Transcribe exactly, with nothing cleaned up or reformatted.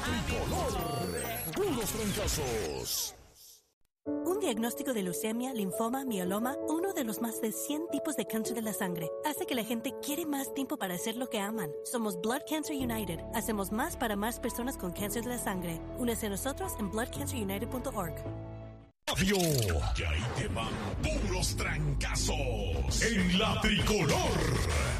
tricolor. Puros trancazos. Un diagnóstico de leucemia, linfoma, mieloma, uno de los más de cien tipos de cáncer de la sangre, hace que la gente quiere más tiempo para hacer lo que aman. Somos Blood Cancer United. Hacemos más para más personas con cáncer de la sangre. Únese a nosotros en blood cancer united punto org. Radio. Y ahí te van puros trancazos en la tricolor.